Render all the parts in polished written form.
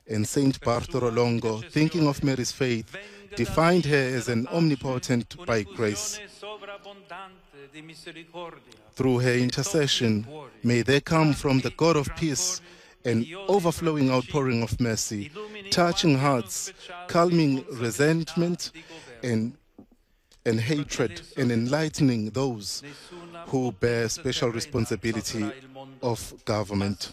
And Saint Bartolo Longo, thinking of Mary's faith, defined her as an omnipotent by grace. Through her intercession, may there come from the God of peace an overflowing outpouring of mercy, touching hearts, calming resentment and hatred, and enlightening those who bear special responsibility of government.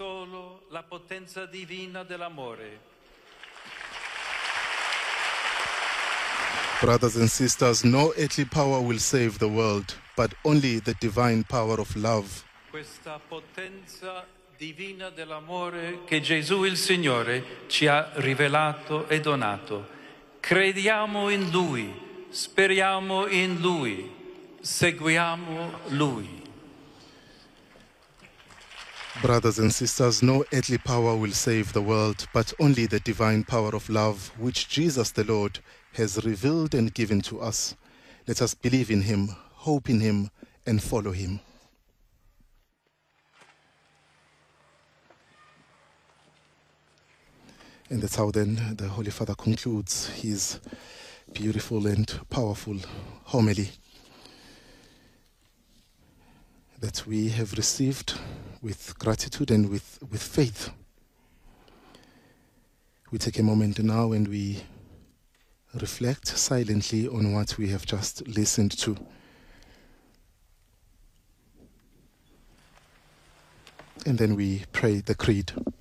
Brothers and sisters, no earthly power will save the world, but only the divine power of love. Questa potenza divina dell'amore che Gesù il Signore ci ha rivelato e donato. Crediamo in Lui, speriamo in Lui, seguiamo Lui. Brothers and sisters, no earthly power will save the world, but only the divine power of love, which Jesus the Lord has revealed and given to us. Let us believe in him, hope in him, and follow him. And that's how then the Holy Father concludes his beautiful and powerful homily that we have received with gratitude and with faith. We take a moment now and we reflect silently on what we have just listened to. And then we pray the creed.